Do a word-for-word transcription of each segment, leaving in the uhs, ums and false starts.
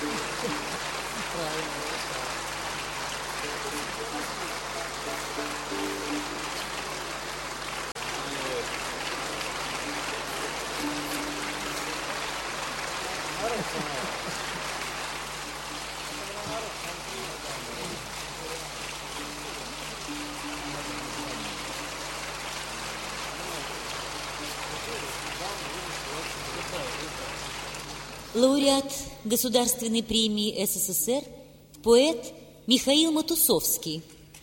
Лауреат Государственной премии СССР, поэт Михаил Матусовский.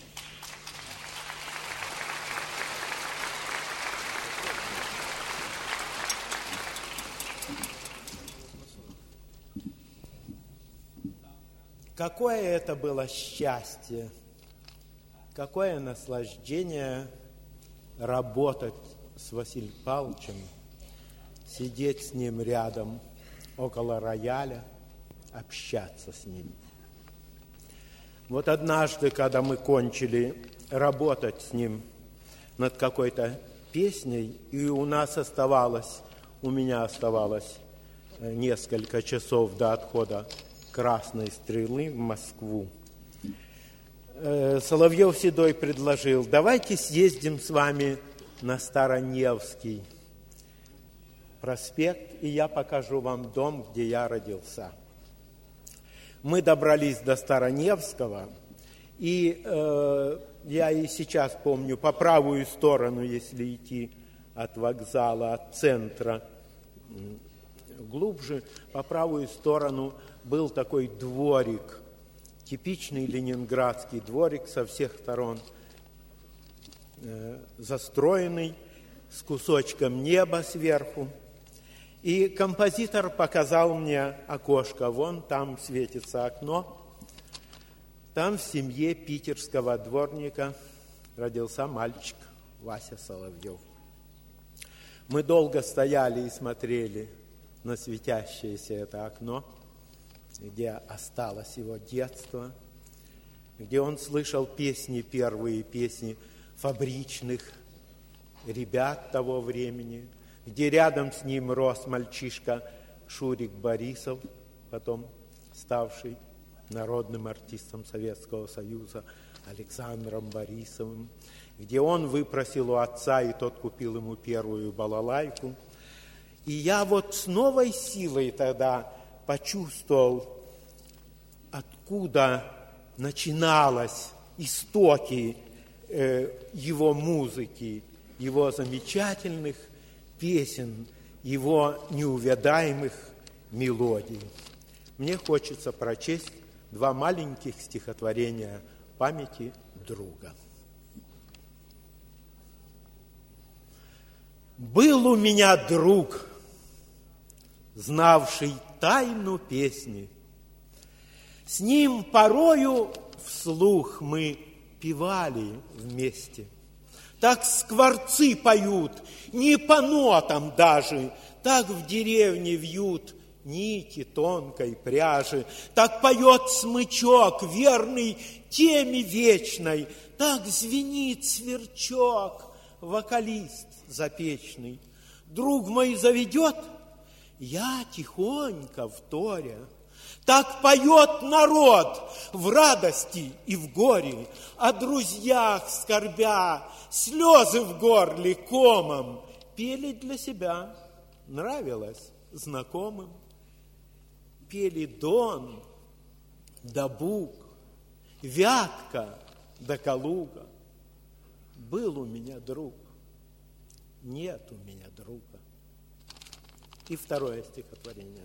Какое это было счастье, какое наслаждение работать с Василием Павловичем, сидеть с ним рядом около рояля, общаться с ним. Вот однажды, когда мы кончили работать с ним над какой-то песней, и у нас оставалось, у меня оставалось несколько часов до отхода Красной Стрелы в Москву, Соловьев Седой предложил: давайте съездим с вами на Староневский проспект, и я покажу вам дом, где я родился. Мы добрались до Староневского, и э, я и сейчас помню, по правую сторону, если идти от вокзала, от центра глубже, по правую сторону был такой дворик, типичный ленинградский дворик, со всех сторон э, застроенный, с кусочком неба сверху. И композитор показал мне окошко. Вон там светится окно. Там в семье питерского дворника родился мальчик Вася Соловьев. Мы долго стояли и смотрели на светящееся это окно, где осталось его детство, где он слышал песни, первые песни фабричных ребят того времени, где рядом с ним рос мальчишка Шурик Борисов, потом ставший народным артистом Советского Союза Александром Борисовым, где он выпросил у отца, и тот купил ему первую балалайку. И я вот с новой силой тогда почувствовал, откуда начиналась истоки э, его музыки, его замечательных песен, его неувядаемых мелодий. Мне хочется прочесть два маленьких стихотворения памяти друга. Был у меня друг, знавший тайну песни. С ним порою вслух мы певали вместе. Так скворцы поют, не по нотам даже, так в деревне вьют нити тонкой пряжи, так поет смычок, верный теме вечной, так звенит сверчок, вокалист запечный. Друг мой заведет, я тихонько вторя. Так поет народ в радости и в горе, о друзьях скорбя, слезы в горле комом. Пели для себя, нравилось знакомым. Пели Дон да Буг, Вятка да Калуга. Был у меня друг, нет у меня друга. И второе стихотворение.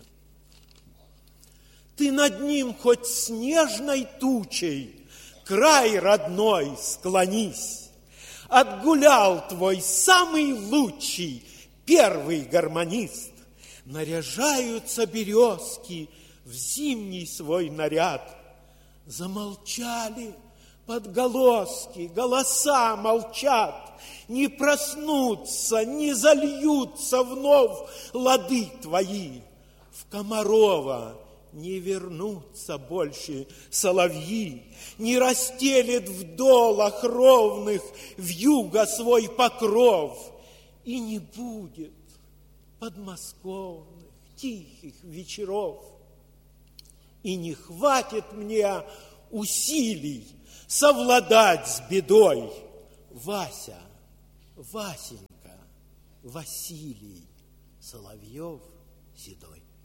Ты над ним хоть снежной тучей, край родной, склонись. Отгулял твой самый лучший, первый гармонист. Наряжаются березки в зимний свой наряд. Замолчали подголоски, голоса молчат. Не проснутся, не зальются вновь лады твои. В Комарова не вернутся больше соловьи, не расстелит в долах ровных вьюга свой покров, и не будет подмосковных тихих вечеров. и не хватит мне усилий совладать с бедой. Вася, Васенька, Василий Соловьев седой.